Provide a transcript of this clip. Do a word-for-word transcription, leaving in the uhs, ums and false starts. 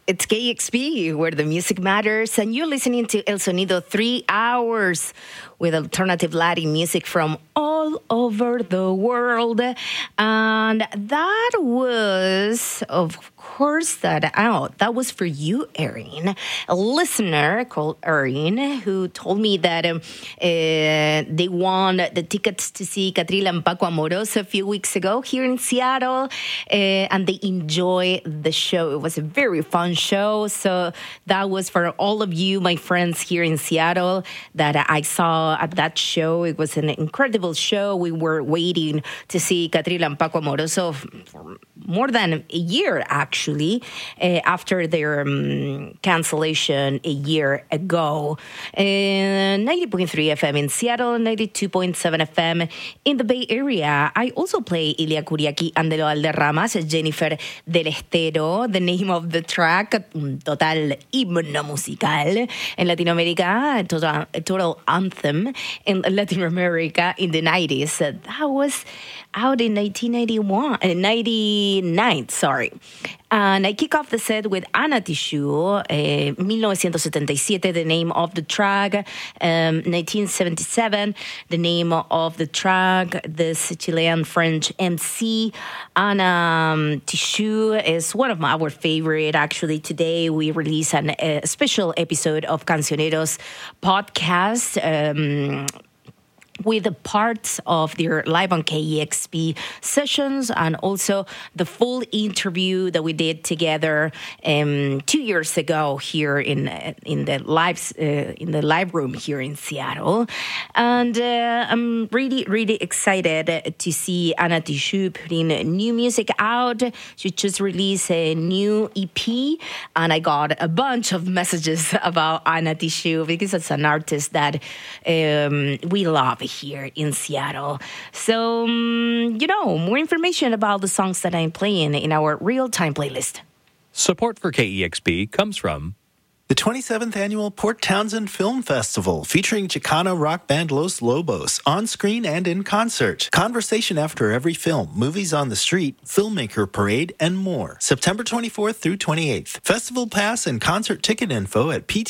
It's K X P, where the music matters, and you're listening to El Sonido, three hours with alternative Latin music from all over the world. And that was, of course, that out. That was for you, Erin, a listener called Erin, who told me that um, uh, they won the tickets to see Catril and Paco Amoroso a few weeks ago here in Seattle, uh, and they enjoy the show. It was a very fun show. So that was for all of you, my friends here in Seattle, that I saw at that show. It was an incredible show. We were waiting to see Catril and Paco Amoroso for more than a year, actually, uh, after their um, cancellation a year ago. Uh, ninety point three F M in Seattle, ninety-two point seven F M in the Bay Area. I also play Ilia Kuriaki and De Lo Valderramas, Jennifer Del Estero, the name of the track, un total himno musical. En Latinoamérica, a total, a total anthem. In Latin America in the nineties. Uh, that was out in nineteen ninety-one, uh, ninety-nine, sorry. And I kick off the set with Ana Tijoux, uh, nineteen seventy-seven, the name of the track. Um, nineteen seventy-seven, the name of the track. This Chilean-French M C, Ana um, Tijoux, is one of my, our favorite. Actually, today we release an, a special episode of Cancioneros podcast. Um, with the parts of their Live on K E X P sessions and also the full interview that we did together um, two years ago here in in the live uh, in the live room here in Seattle. And uh, I'm really really excited to see Ana Tijoux putting new music out. She just released a new E P, and I got a bunch of messages about Ana Tijoux because it's an artist that um, we love here in Seattle. So, um, you know, more information about the songs that I'm playing in our real-time playlist. Support for K E X P comes from the twenty-seventh Annual Port Townsend Film Festival, featuring Chicano rock band Los Lobos, on screen and in concert. Conversation after every film, movies on the street, filmmaker parade, and more. September twenty-fourth through twenty-eighth. Festival pass and concert ticket info at P T